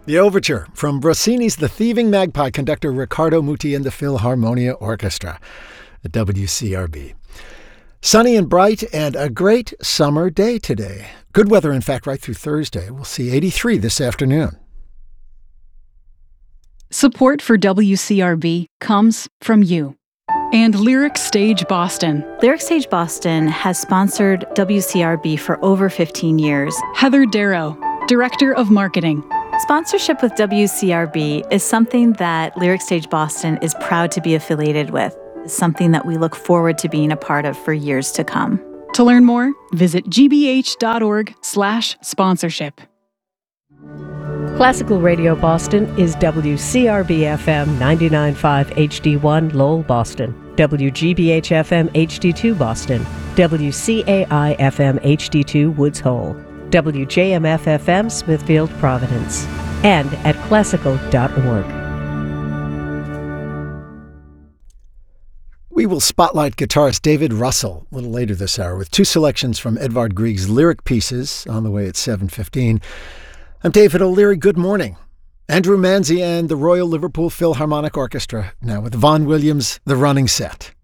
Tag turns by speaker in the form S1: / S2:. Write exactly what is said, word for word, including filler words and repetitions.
S1: The overture from Rossini's The Thieving Magpie conductor Riccardo Muti and the Philharmonia Orchestra at W C R B. Sunny and bright and a great summer day today. Good weather, in fact, right through Thursday. We'll see eighty-three this afternoon.
S2: Support for W C R B comes from you and Lyric Stage Boston.
S3: Lyric Stage Boston has sponsored W C R B for over fifteen years.
S2: Heather Darrow, Director of Marketing.
S3: Sponsorship with W C R B is something that Lyric Stage Boston is proud to be affiliated with. It's something that we look forward to being a part of for years to come.
S2: To learn more, visit gbh.org slash sponsorship.
S4: Classical Radio Boston is W C R B F M ninety-nine point five H D one Lowell, Boston, W G B H F M H D two Boston, W C A I F M H D two Woods Hole, W J M F F M Smithfield, Providence, and at classical dot org.
S1: We will spotlight guitarist David Russell a little later this hour with two selections from Edvard Grieg's lyric pieces on the way at seven fifteen. I'm David O'Leary. Good morning. Andrew Manzi and the Royal Liverpool Philharmonic Orchestra now with Vaughan Williams' The Running Set.